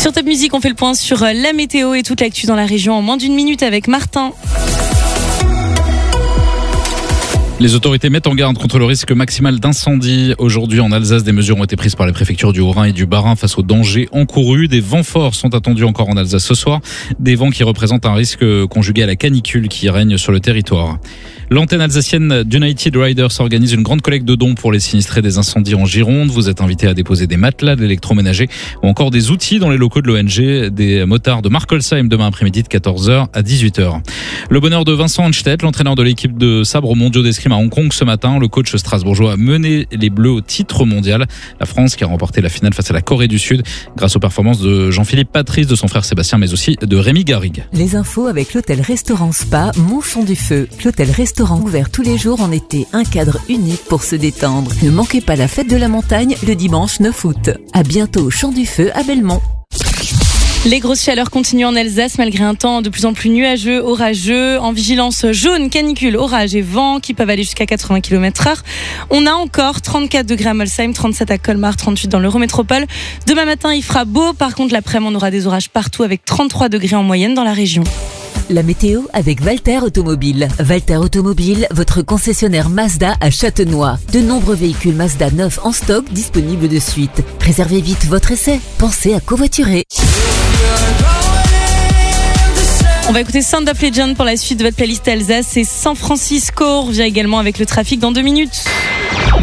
Sur Top Music, on fait le point sur la météo et toute l'actu dans la région en moins d'une minute avec Martin. Les autorités mettent en garde contre le risque maximal d'incendie. Aujourd'hui, en Alsace, des mesures ont été prises par les préfectures du Haut-Rhin et du Bas-Rhin face aux dangers encourus. Des vents forts sont attendus encore en Alsace ce soir. Des vents qui représentent un risque conjugué à la canicule qui règne sur le territoire. L'antenne alsacienne d'United Riders organise une grande collecte de dons pour les sinistrés des incendies en Gironde. Vous êtes invités à déposer des matelas, de l'électroménager ou encore des outils dans les locaux de l'ONG, des motards de Markolsheim demain après-midi de 14h à 18h. Le bonheur de Vincent Hanstedt, l'entraîneur de l'équipe de sabre mondiaux d'escrime à Hong Kong ce matin. Le coach strasbourgeois a mené les Bleus au titre mondial. La France qui a remporté la finale face à la Corée du Sud grâce aux performances de Jean-Philippe Patrice, de son frère Sébastien, mais aussi de Rémi Garrigue. Les infos avec l'hôtel-restaurant Spa Montchon du Feu. L'hôtel-restaurant ouvert tous les jours en été, un cadre unique pour se détendre. Ne manquez pas la fête de la montagne le dimanche 9 août. À bientôt au Champ du Feu à Belmont. Les grosses chaleurs continuent en Alsace malgré un temps de plus en plus nuageux, orageux, en vigilance jaune, canicule, orage et vent qui peuvent aller jusqu'à 80 km/h. On a encore 34 degrés à Molsheim, 37 à Colmar, 38 dans l'Eurométropole. Demain matin, il fera beau. Par contre, l'après-midi, on aura des orages partout avec 33 degrés en moyenne dans la région. La météo avec Walter Automobile. Walter Automobile, votre concessionnaire Mazda à Châtenois. De nombreux véhicules Mazda neufs en stock disponibles de suite. Réservez vite votre essai. Pensez à covoiturer. On va écouter Sound of Legend pour la suite de votre playlist Alsace. Et San Francisco revient également avec le trafic dans 2 minutes.